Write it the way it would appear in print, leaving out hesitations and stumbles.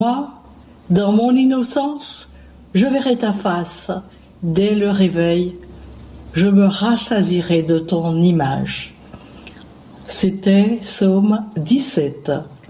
Moi, dans mon innocence, je verrai ta face dès le réveil, je me rassasirai de ton image. C'était Psaume 17.